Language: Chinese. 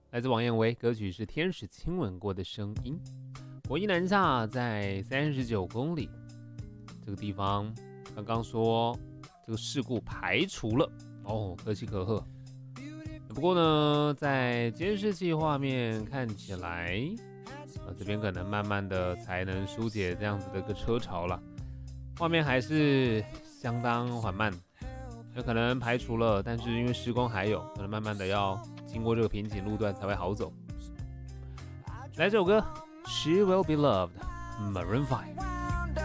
来自王彦威，歌曲是《天使亲吻过的声音》。国一南下在39公里这个地方，刚刚说这个事故排除了哦，可喜可贺。不过呢，在监视器画面看起来，这边可能慢慢的才能疏解这样子的一个车潮了。画面还是相当缓慢，有可能排除了，但是因为施工还有，可能慢慢的要经过这个瓶颈路段才会好走。来这首歌 She Will Be Loved Maroon 5